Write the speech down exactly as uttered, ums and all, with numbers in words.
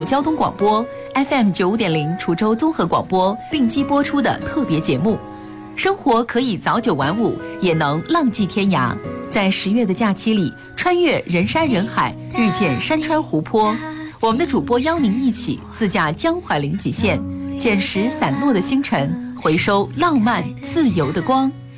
交通广播 F M 九五点零滁州综合广播并机播出的特别节目。生活可以早九晚五，也能浪迹天涯。在十月的假期里，穿越人山人海，遇见山川湖泊。我们的主播邀您一起自驾江淮临济县，捡拾散落的星辰，回收浪漫自由的光。